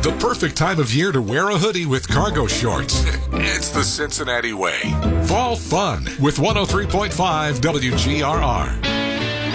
The perfect time of year to wear a hoodie with cargo shorts. It's the Cincinnati way. Fall fun with 103.5 WGRR.